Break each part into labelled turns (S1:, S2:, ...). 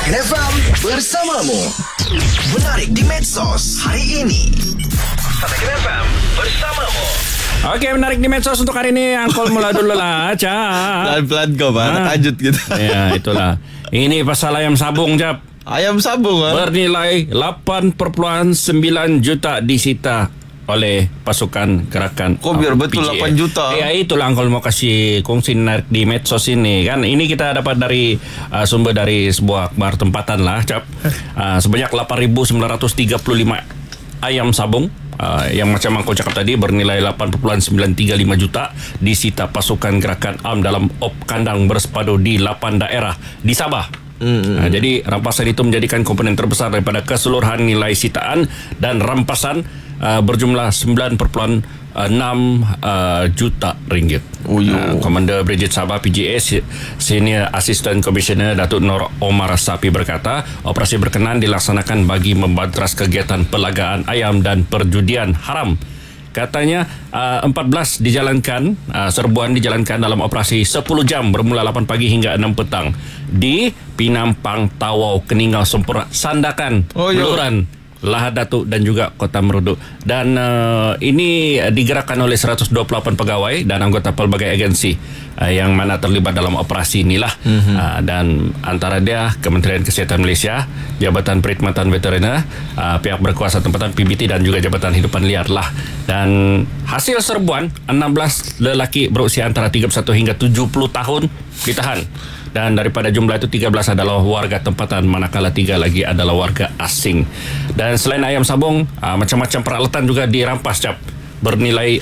S1: Hot FM bersamamu. Menarik di medsos hari ini. Hot FM bersamamu.
S2: Okey, menarik di medsos untuk hari ini. Angkol mula dulu lah,
S3: Pelan-pelan kau, Pak. Lanjut gitu.
S2: Ya, itulah. Ini pasal ayam sabung, Jap.
S3: Ayam sabung,
S2: Bernilai 8.9 juta disita oleh pasukan gerakan.
S3: Kok biar betul
S2: PGA.
S3: 8 juta?
S2: Ya, itulah Angkol mau kasih kongsi menarik di medsos ini. Kan ini kita dapat dari sumber dari sebuah akhbar tempatan lah, Cap. Sebanyak 8.935 ayam sabung. Yang macam Angkol cakap tadi bernilai 8.935 juta disita pasukan gerakan ARM dalam op kandang bersepadu di 8 daerah di Sabah. Jadi rampasan itu menjadikan komponen terbesar daripada keseluruhan nilai sitaan dan rampasan berjumlah 9.6 juta ringgit. Komander Brigade Sabah PGA Senior Assistant Commissioner Datuk Nur Omar Sapi berkata, operasi berkenaan dilaksanakan bagi membantras kegiatan pelagaan ayam dan perjudian haram. Katanya 14 dijalankan, serbuan dijalankan dalam operasi 10 jam bermula 8 pagi hingga 6 petang di Pinampang, Tawau, Keningau, Sempurna, Sandakan, Luran, Lahad Datuk dan juga Kota Merudu. Dan ini digerakkan oleh 128 pegawai dan anggota pelbagai agensi yang mana terlibat dalam operasi inilah. Dan antara dia Kementerian Kesihatan Malaysia, Jabatan Perkhidmatan Veteriner, pihak berkuasa tempatan PBT dan juga Jabatan Hidupan Liar lah. Dan hasil serbuan 16 lelaki berusia antara 31 hingga 70 tahun ditahan. Dan daripada jumlah itu 13 adalah warga tempatan, manakala 3 lagi adalah warga asing. Dan selain ayam sabung, macam-macam peralatan juga dirampas, Cap, bernilai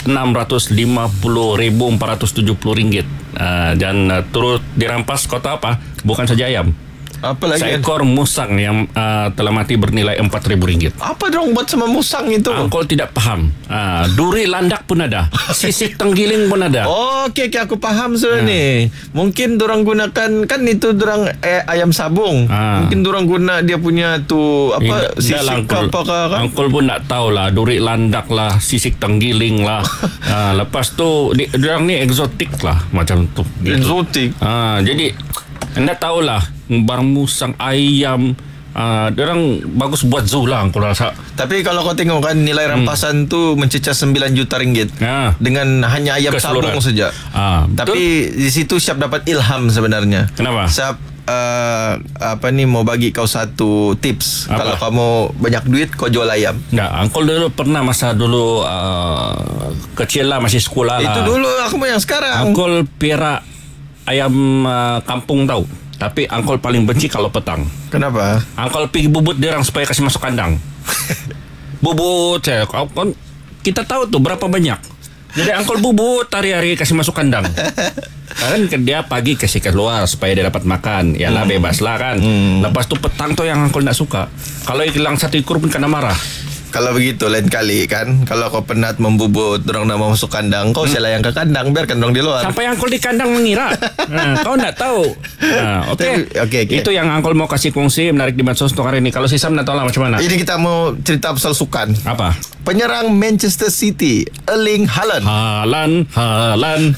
S2: RM650,470. Dan turut dirampas kota apa? Bukan saja ayam,
S3: apa lagi?
S2: seekor musang yang telah mati bernilai RM4,000.
S3: Apa dong buat sama musang itu?
S2: Angkol tidak faham. Duri landak pun ada, sisik tenggiling pun ada.
S3: Okey, aku faham sudah ni. Mungkin dorang gunakan, kan itu dorang ayam sabung. Mungkin dorang guna dia punya tu apa, sisik apakah kan?
S2: Angkol pun tak tahulah. Duri landak lah, sisik tenggiling lah. Lepas tu dorang ni eksotik lah macam tu.
S3: Eksotik.
S2: Jadi anda tahulah, barang musang, ayam, diorang bagus buat zoo lah aku rasa.
S3: Tapi kalau kau tengok kan, nilai rampasan tu mencecah 9 juta ringgit dengan hanya ayam sabung saja. Tapi di situ Syap dapat ilham sebenarnya.
S2: Kenapa?
S3: Syap mau bagi kau satu tips.
S2: Apa?
S3: Kalau kamu banyak duit, kau jual ayam.
S2: Angkol dulu pernah masa dulu kecil lah, masih sekolah lah.
S3: Itu dulu, aku mau yang sekarang.
S2: Angkol piara ayam kampung tahu. Tapi Angkol paling benci kalau petang.
S3: Kenapa?
S2: Angkol pergi bubut dia orang supaya kasih masuk kandang. Bubut kita tahu tuh berapa banyak. Jadi Angkol bubut hari-hari kasih masuk kandang. Kan dia pagi kasih keluar supaya dia dapat makan. Yalah, bebas lah kan. Lepas tu petang tu yang Angkol tak suka. Kalau hilang satu ekor pun kena marah.
S3: Kalau begitu lain kali kan, kalau kau penat membubut dorang nak masuk kandang, kau siapa yang ke kandang, biarkan dorang di luar.
S2: Sampai Angkol di kandang mengira. Kau tak tahu. Okey. Itu yang Angkol mau kasih kongsi menarik di medsos untuk hari ini. Kalau si Sam nak tahu lah macam mana.
S3: Ini kita mau cerita pasal sukan.
S2: Apa?
S3: Penyerang Manchester City, Erling Haaland.
S2: Haaland.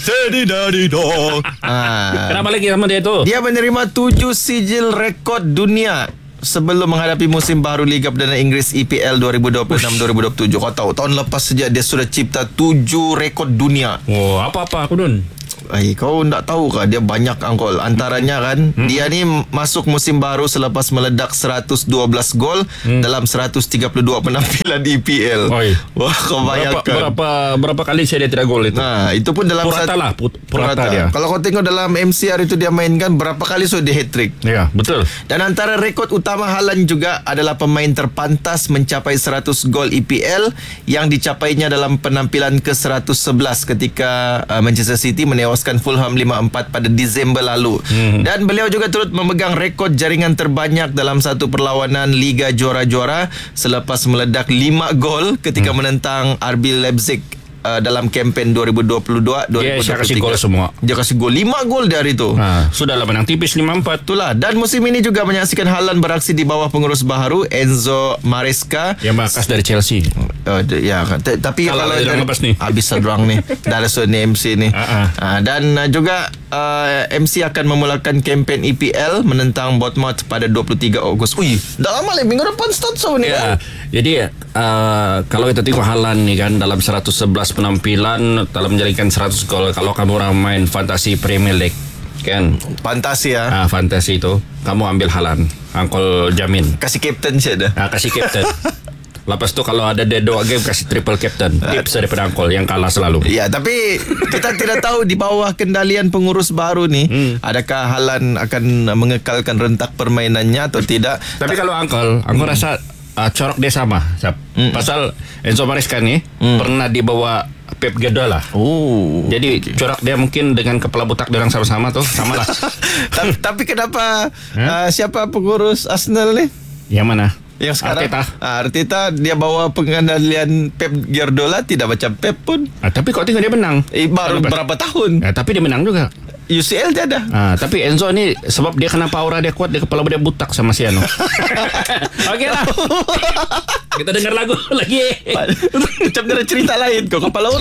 S2: Kenapa lagi sama dia tu?
S3: Dia menerima 7 sijil rekod dunia sebelum menghadapi musim baru Liga Perdana Inggeris EPL 2026-2027. Kau tahu, tahun lepas saja dia sudah cipta 7 rekod dunia.
S2: Oh, apa-apa aku Dun?
S3: Kau tak tahu kah, dia banyak Angkol. Antaranya kan, dia ni masuk musim baru selepas meledak 112 gol dalam 132 penampilan di EPL. Wah, kau bayangkan
S2: berapa kali dia tidak gol itu.
S3: Nah, itu pun dalam
S2: Purata dia.
S3: Kalau kau tengok dalam MCR itu dia mainkan berapa kali dia hat-trick.
S2: Ya, betul.
S3: Dan antara rekod utama Haaland juga adalah pemain terpantas mencapai 100 gol EPL yang dicapainya dalam penampilan ke-111 ketika Manchester City menewaskan Fulham 5-4 pada Disember lalu. Dan beliau juga turut memegang rekod jaringan terbanyak dalam satu perlawanan Liga Juara-Juara selepas meledak 5 gol ketika menentang RB Leipzig dalam kempen 2022-2023.
S2: Dia kasih gol semua.
S3: Dia kasih gol 5 gol dari itu.
S2: Sudahlah menang tipis 5-4.
S3: Itulah. Dan musim ini juga menyaksikan Haaland beraksi di bawah pengurus baharu Enzo Maresca
S2: yang bakas dari Chelsea.
S3: Ya kan. Tapi
S2: kalau lepas ni
S3: habis dorang ni. Dah ada MC ni. Dan juga MC akan memulakan kempen EPL menentang Bournemouth pada 23 Ogos. Ui, dah lama minggu depan start so ni.
S2: Ya, jadi kalau kita tengok Haaland ni kan dalam 111 penampilan dalam menjaringkan 100 gol. Kalau kamu orang main fantasi Premier League kan,
S3: Fantasi ya.
S2: fantasi itu kamu ambil Haaland, Uncle jamin.
S3: Kasih captain saja dah.
S2: Kasih captain. Lepas tu kalau ada dead dog game kasih triple captain. Tips daripada Uncle yang kalah selalu.
S3: Ya, tapi kita tidak tahu di bawah kendalian pengurus baru ni adakah Haaland akan mengekalkan rentak permainannya atau tidak.
S2: Tapi kalau Uncle rasa corok dia sama. Pasal Enzo Maresca ni pernah dibawa Pep Guardiola.
S3: Oh.
S2: Jadi corak dia mungkin dengan kepala botak dia orang sama-sama tu, samalah.
S3: Tapi kenapa siapa pengurus Arsenal ni?
S2: Yang mana?
S3: Yang sekarang
S2: Arteta.
S3: Arteta dia bawa pengendalian Pep Guardiola tidak macam Pep pun.
S2: Tapi kau tengok dia menang.
S3: Baru berapa tahun?
S2: Tapi dia menang juga.
S3: UCL dia ada.
S2: Tapi Enzo ni sebab dia kenapa aura dia kuat, dia kepala dia butak sama si Anu. Okey lah. Kita dengar lagu lagi.
S3: Macam dia cerita lain kau kepala